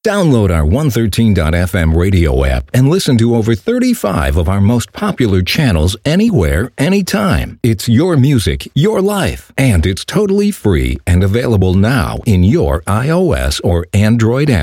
Download our 113.fm radio app and listen to over 35 of our most popular channels anywhere, anytime. It's your music, your life, and it's totally free and available now in your iOS or Android app.